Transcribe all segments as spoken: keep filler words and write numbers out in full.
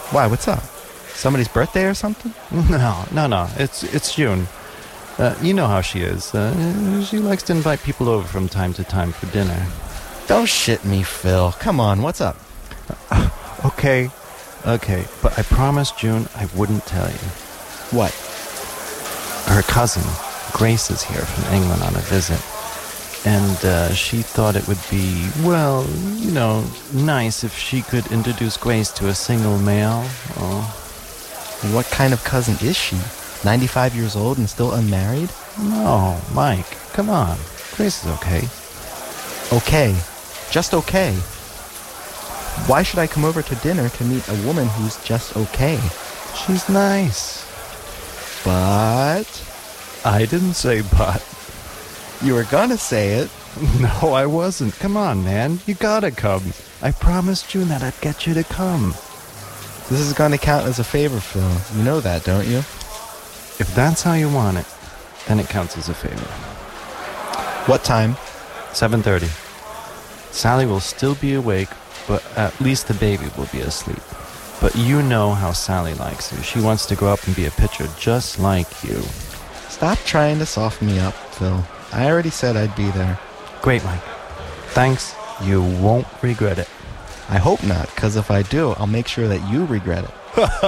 Why, what's up? Somebody's birthday or something? No, no, no. It's it's June. Uh, you know how she is. Uh, she likes to invite people over from time to time for dinner. Don't shit me, Phil. Come on, what's up? Uh, okay, okay. But I promised June I wouldn't tell you. What? Her cousin, Grace, is here from England on a visit. And uh, she thought it would be, well, you know, nice if she could introduce Grace to a single male. Oh. What kind of cousin is she? ninety-five years old and still unmarried? No, Mike, come on. Grace is okay. Okay. Just okay. Why should I come over to dinner to meet a woman who's just okay? She's nice. But... I didn't say but. You were gonna say it. No, I wasn't. Come on, man. You gotta come. I promised June that I'd get you to come. This is gonna count as a favor, Phil. You know that, don't you? If that's how you want it, then it counts as a favor. What time? seven thirty. Sally will still be awake, but at least the baby will be asleep. But you know how Sally likes you. She wants to grow up and be a pitcher just like you. Stop trying to soften me up, Phil. I already said I'd be there. Great, Mike. Thanks. You won't regret it. I hope not, because if I do, I'll make sure that you regret it.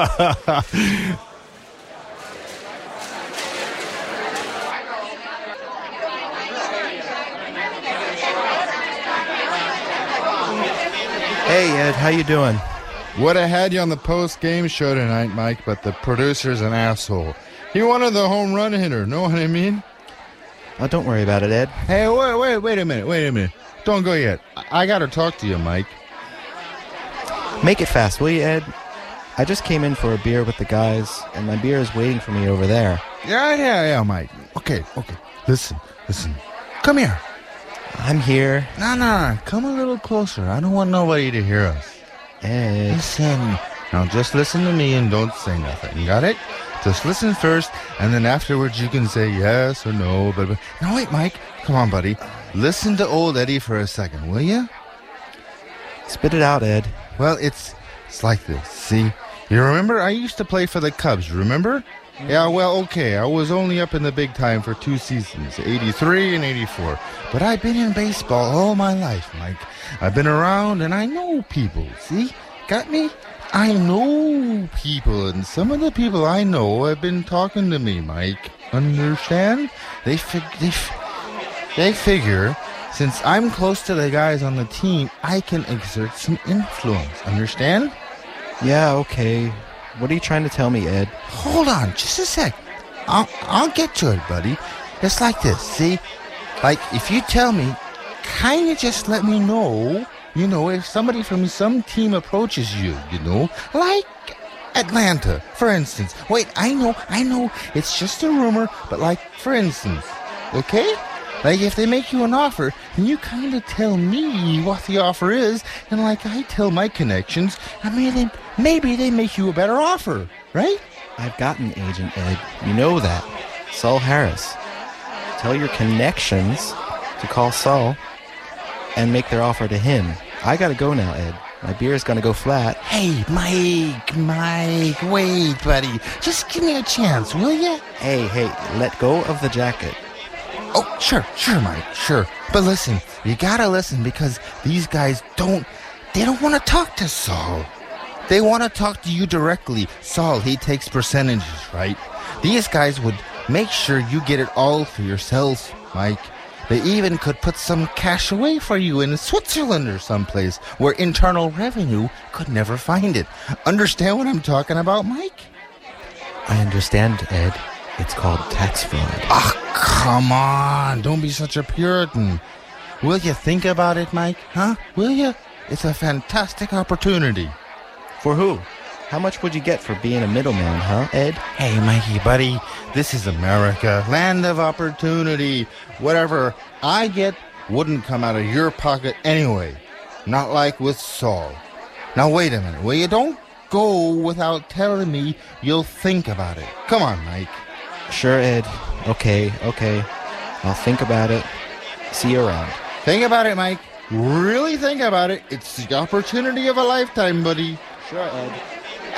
Hey, Ed, how you doing? Would have had you on the post-game show tonight, Mike, but the producer's an asshole. He wanted the home run hitter, know what I mean? Oh, don't worry about it, Ed. Hey, wait, wait, wait a minute, wait a minute. Don't go yet. I, I gotta talk to you, Mike. Make it fast, will you, Ed? I just came in for a beer with the guys, and my beer is waiting for me over there. Yeah, yeah, yeah, Mike. Okay, okay. Listen, listen. Come here. I'm here. No, no, no. Come a little closer. I don't want nobody to hear us. Ed. Listen. Now, just listen to me and don't say nothing. You got it? Just listen first, and then afterwards you can say yes or no. But, but no, wait, Mike. Come on, buddy. Listen to old Eddie for a second, will you? Spit it out, Ed. Well, it's it's like this. See, you remember I used to play for the Cubs. Remember? Yeah, well, okay, I was only up in the big time for two seasons, eighty-three and eighty-four. But I've been in baseball all my life, Mike. I've been around and I know people, see? Got me? I know people, and some of the people I know have been talking to me, Mike. Understand? They, fig- they, f- they figure, since I'm close to the guys on the team, I can exert some influence. Understand? Yeah, okay. What are you trying to tell me, Ed? Hold on, just a sec. I'll, I'll get to it, buddy. It's like this, see? Like, if you tell me, kind of just let me know, you know, if somebody from some team approaches you, you know, like Atlanta, for instance. Wait, I know, I know, it's just a rumor, but like, for instance, okay? Like, if they make you an offer, then you kind of tell me what the offer is, and like I tell my connections, I mean, they, maybe they make you a better offer, right? I've got an agent, Ed. You know that. Saul Harris. Tell your connections to call Saul and make their offer to him. I gotta go now, Ed. My beer is gonna go flat. Hey, Mike, Mike, wait, buddy. Just give me a chance, will you? Hey, hey, let go of the jacket. Oh, sure, sure, Mike, sure. But listen, you gotta listen because these guys don't, they don't want to talk to Saul. They want to talk to you directly. Saul, he takes percentages, right? These guys would make sure you get it all for yourself, Mike. They even could put some cash away for you in Switzerland or someplace where Internal Revenue could never find it. Understand what I'm talking about, Mike? I understand, Ed. It's called tax fraud. Ah, come on. Don't be such a Puritan. Will you think about it, Mike? Huh? Will you? It's a fantastic opportunity. For who? How much would you get for being a middleman, huh, Ed? Hey, Mikey, buddy. This is America. Land of opportunity. Whatever I get wouldn't come out of your pocket anyway. Not like with Saul. Now, wait a minute. Well, you don't go without telling me you'll think about it. Come on, Mike. Sure, Ed. Okay, okay. I'll think about it. See you around. Think about it, Mike. Really think about it. It's the opportunity of a lifetime, buddy. Sure, Ed.